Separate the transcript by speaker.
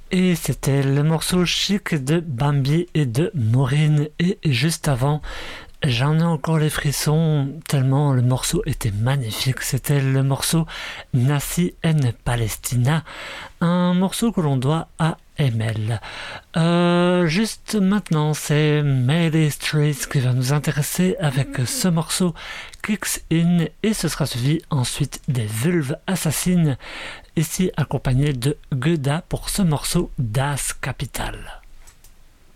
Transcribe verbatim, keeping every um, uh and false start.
Speaker 1: Et c'était le morceau chic de Bambi et de Maureen. Et juste avant, j'en ai encore les frissons tellement le morceau était magnifique. C'était le morceau Nasi en Palestina, un morceau que l'on doit à Emel. Euh, juste maintenant, c'est Melee Streets qui va nous intéresser avec ce morceau Kicks In, et ce sera suivi ensuite des Vulves Assassines, ici accompagné de Guda pour ce morceau Das Capital.